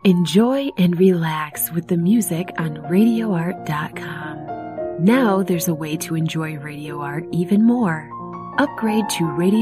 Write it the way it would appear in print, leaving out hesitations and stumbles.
Enjoy and relax with the music on RadioArt.com. Now there's a way to enjoy Radio Art even more. Upgrade to Radio